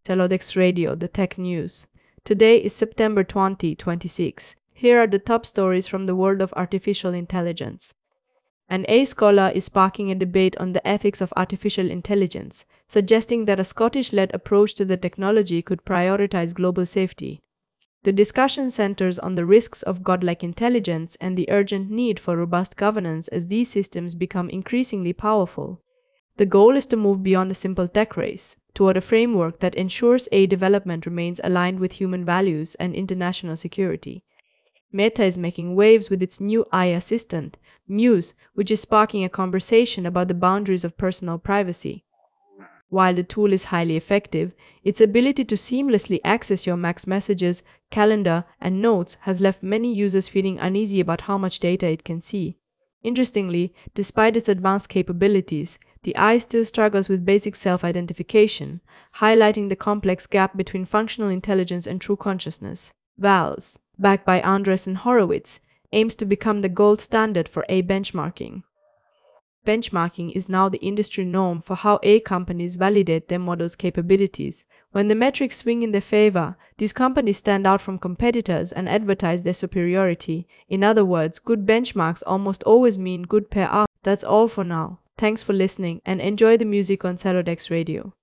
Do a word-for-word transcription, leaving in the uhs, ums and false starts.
Celodex Radio, the tech news. Today is September twentieth, twenty-six. Here are the top stories from the world of artificial intelligence. An A I scholar is sparking a debate on the ethics of artificial intelligence, suggesting that a Scottish-led approach to the technology could prioritize global safety. The discussion centers on the risks of godlike intelligence and the urgent need for robust governance as these systems become increasingly powerful. The goal is to move beyond the simple tech race toward a framework that ensures A I development remains aligned with human values and international security. Meta is making waves with its new A I assistant, Muse, which is sparking a conversation about the boundaries of personal privacy. While the tool is highly effective, its ability to seamlessly access your Mac's messages, calendar, and notes has left many users feeling uneasy about how much data it can see. Interestingly, despite its advanced capabilities, the A I still struggles with basic self-identification, highlighting the complex gap between functional intelligence and true consciousness. Vals, backed by Andreessen Horowitz, aims to become the gold standard for A I benchmarking. Benchmarking is now the industry norm for how A I companies validate their models' capabilities. When the metrics swing in their favor, these companies stand out from competitors and advertise their superiority. In other words, good benchmarks almost always mean good P R. That's all for now. Thanks for listening and enjoy the music on Celodex Radio.